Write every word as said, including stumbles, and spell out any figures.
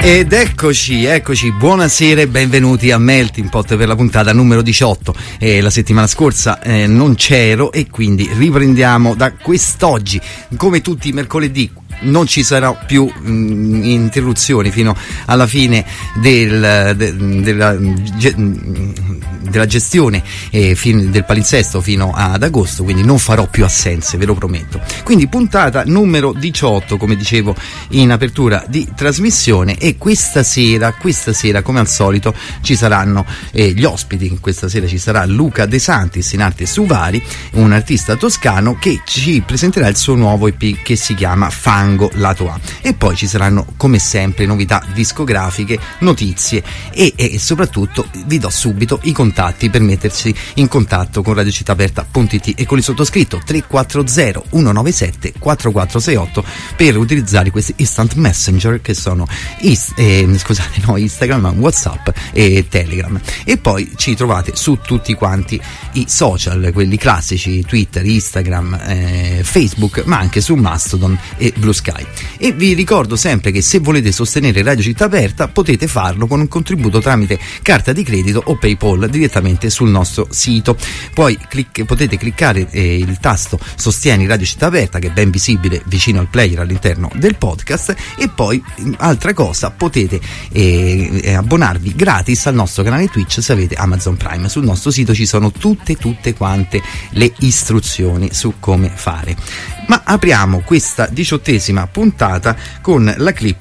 Ed eccoci, eccoci, buonasera e benvenuti a Melting Pot per la puntata numero diciotto. Eh, la settimana scorsa eh, non c'ero e quindi riprendiamo da quest'oggi. Come tutti i mercoledì non ci sarà più mh, interruzioni fino alla fine del, de, della, ge, della gestione eh, fin, del palinsesto fino ad agosto, quindi non farò più assenze, ve lo prometto. Quindi puntata numero diciotto, come dicevo in apertura di trasmissione, e questa sera, questa sera come al solito ci saranno eh, gli ospiti. Questa sera ci sarà Luca De Santis, in arte Suvari, un artista toscano che ci presenterà il suo nuovo E P che si chiama Fango Lato A, e poi ci saranno come sempre novità discografiche, notizie e, e soprattutto vi do subito i contatti per mettersi in contatto con radio città aperta punto it e con il sottoscritto tre quattro zero uno nove sette quattro quattro sei otto per utilizzare questi instant messenger che sono is, eh, scusate no Instagram, ma WhatsApp e Telegram. E poi ci trovate su tutti quanti i social, quelli classici, Twitter, Instagram, eh, Facebook, ma anche su Mastodon e Blue Sky. E vi ricordo sempre che se volete sostenere Radio Città Aperta potete farlo con un contributo tramite carta di credito o PayPal direttamente sul nostro sito. Poi clic- potete cliccare eh, il tasto Sostieni Radio Città Aperta, che è ben visibile vicino al player all'interno del podcast, e poi altra cosa, potete eh, abbonarvi gratis al nostro canale Twitch se avete Amazon Prime. Sul nostro sito ci sono tutte tutte quante le istruzioni su come fare. Ma apriamo questa diciottesima puntata con la clip